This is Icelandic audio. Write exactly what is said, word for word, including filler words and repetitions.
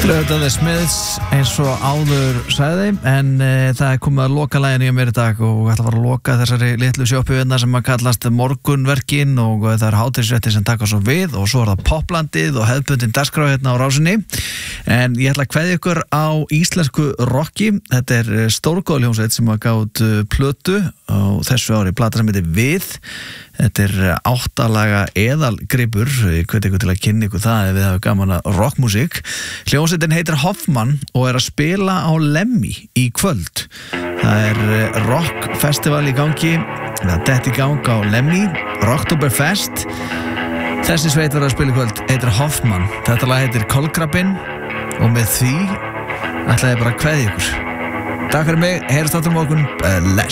Þetta er Smiths eins og áður sagði, en e, það er komið að loka laginu í mér í dag og ætla að fara að loka þessari litlu sjoppu hérna sem að kallast Morgunverkin og það er hátíðisréttir sem taka svo við og svo er það poplandið og hefðbundin dagskrá hérna á Rásinni. En ég ætla að kveðja ykkur á íslensku rocki. Þetta er stórgóð hljómsveit sem að gátt plötu á þessu ári, plata sem heitir Við. Þetta er áttalaga eðalgripur, ég hveti ykkur til að kynna ykkur það ef við hafa gaman að rockmusík. Hljómsveitin heitir Hoffmann og er að spila á Lemmy í kvöld. Það er rockfestival í gangi, það er dett í gang á Lemmy, Rocktoberfest. Þessi sveit verður að spila í kvöld, heitir Hoffmann. Þetta lag heitir Kolkrabbinn og með því ætla ég bara að kveðja ykkur. Takk fyrir mig, heyrjumst aftur á morgun, bless.